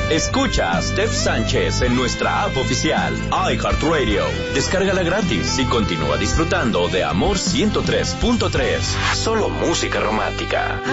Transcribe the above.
Escucha a Steph Sánchez en nuestra app oficial, iHeartRadio. Descárgala gratis y continúa disfrutando de Amor 103.3. Solo música romántica.